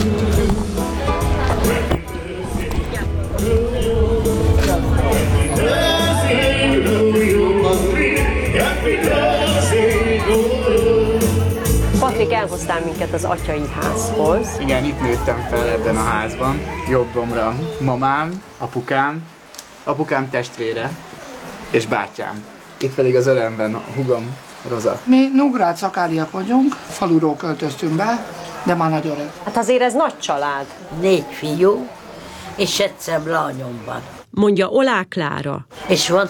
Patrik, elhoztál minket az atyai házhoz. Igen, itt nőttem fel ebben a házban. Jobbomra mamám, apukám testvére és bátyám. Itt pedig az ölemben a húgom Roza. Mi Nógrád szakáriak vagyunk, faluról költöztünk be, de már nagy öreg. Hát azért ez nagy család. 4 fiú, és egyszer lányom van. Mondja Olá Klára. És van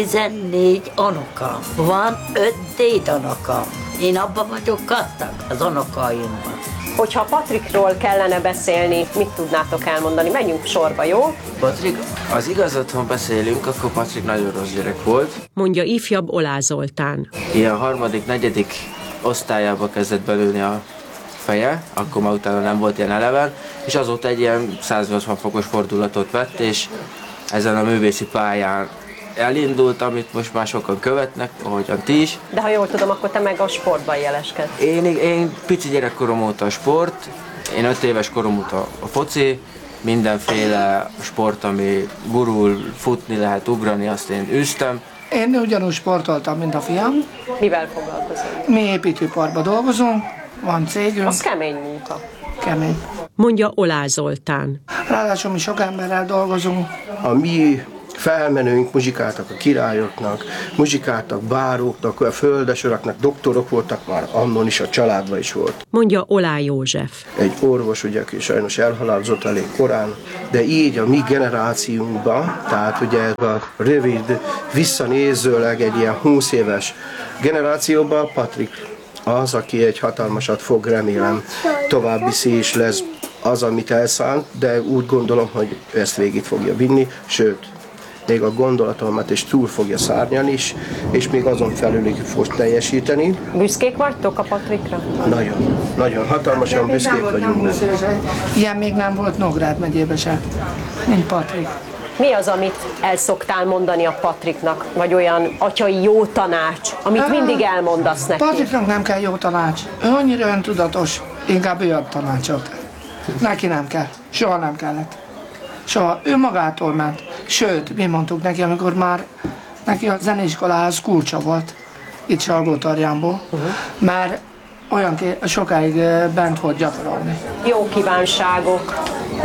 14 unokám. Van 5 dédunokám. Én abban vagyok gazdag, az unokáimban. Hogyha Patrikról kellene beszélni, mit tudnátok elmondani? Menjünk sorba, jó? Patrik, az igazat, ha beszélünk, akkor Patrik nagyon rossz gyerek volt. Mondja ifjabb Olá Zoltán. Ilyen 3.-4. osztályába kezdett belülni a feje, akkor már utána nem volt ilyen eleven, és azóta egy ilyen 180 fokos fordulatot vett, és ezen a művészi pályán elindult, amit most már sokan követnek, ahogyan ti is. De ha jól tudom, akkor te meg a sportban jeleskedsz. Én pici gyerekkorom óta a sport, én 5 éves korom óta a foci, mindenféle sport, ami gurul, futni lehet, ugrani, azt én űztem. Én ugyanúgy sportoltam, mint a fiam. Mivel foglalkozol? Mi építőiparban dolgozunk, van cégünk. Az kemény munka. Kemény. Mondja Olá Zoltán. Ráadásul mi sok emberrel dolgozunk. A mi felmenőink muzsikáltak a királyoknak, muzsikáltak báróknak, a földesuraknak, doktorok voltak már, annon is a családban is volt. Mondja Olá József. Egy orvos, ugye, aki sajnos elhalálozott elég korán, de így a mi generációnkban, tehát ugye a rövid, visszanézőleg egy ilyen 20 éves generációban Patrik az, aki egy hatalmasat fog, remélem, tovább viszi és lesz az, amit elszánt, de úgy gondolom, hogy ezt végig fogja vinni, sőt, még a gondolatomat is túl fogja szárnyalni is, és még azon felül is fog teljesíteni. Büszkék vagytok a Patrikra? Nagyon, nagyon hatalmasan büszkék vagyunk. Ilyen még nem volt Nógrád megyében se, mint Patrik. Mi az, amit el szoktál mondani a Patriknak, vagy olyan atyai jó tanács, amit mindig elmondasz neki? Patriknak nem kell jó tanács. Ő annyira öntudatos, inkább ő ad tanácsot. Neki nem kell, soha nem kellett. Soha, ő magától ment. Sőt, mi mondtuk neki, amikor már neki a zeneiskolához kulcsa volt, itt Salgótarjánból, mert olyan sokáig bent volt gyakorolni. Jó kívánságok.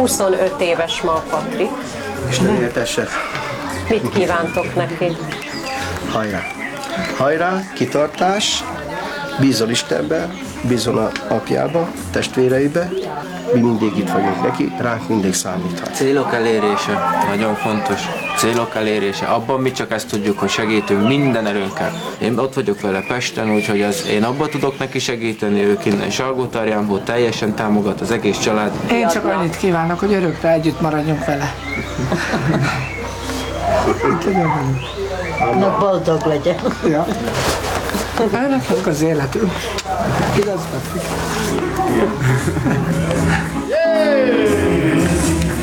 25 éves ma a Patrik. Isten éltesse. Mit kívántok neki? Hajrá! Hajrá, kitartás, bízol Istenbe, bízol a apjába, testvéreibe, mi mindig itt vagyunk neki, ránk mindig számíthat. Célok elérése, nagyon fontos. Célok elérése. Abban mi csak ezt tudjuk, hogy segítünk minden erőnkkel. Én ott vagyok vele Pesten, úgyhogy én abban tudok neki segíteni, ők innen Salgótarjánból teljesen támogat az egész család. Én csak annyit kívánok, hogy örökre együtt maradjunk vele. Na, boldog legyen. Ja. Nekünk az életünk. Igaz, Patrik?